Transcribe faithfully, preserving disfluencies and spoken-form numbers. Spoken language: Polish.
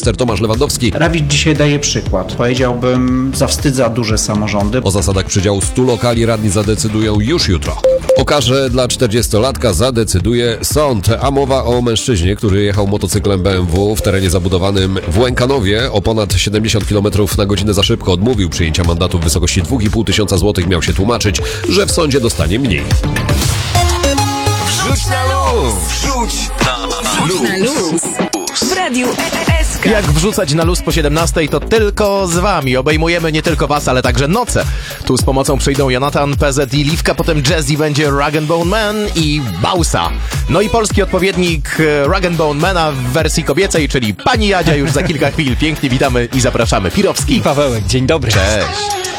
minister Tomasz Lewandowski. Rawicz dzisiaj daje przykład. Powiedziałbym, zawstydza duże samorządy. O zasadach przydziału stu lokali radni zadecydują już jutro. O karze dla czterdziestolatka zadecyduje sąd, a mowa o mężczyźnie, który jechał motocyklem B M W w terenie zabudowanym w Łękanowie o ponad siedemdziesiąt kilometrów na godzinę za szybko. Odmówił przyjęcia mandatu w wysokości dwa i pół tysiąca złotych. Miał się tłumaczyć, że w sądzie dostanie mniej. Wrzuć na luz! Wrzuć na luz! W Radiu S K. Jak wrzucać na luz po siedemnastej, to tylko z wami. Obejmujemy nie tylko was, ale także noce. Tu z pomocą przyjdą Jonathan, P Z i Liwka, potem Jazzy będzie Rag and Bone Man i Bausa. No i polski odpowiednik Rag and Bone Mana w wersji kobiecej, czyli pani Jadzia już za kilka chwil. Pięknie witamy i zapraszamy. Pirowski. Pawełek, dzień dobry. Cześć.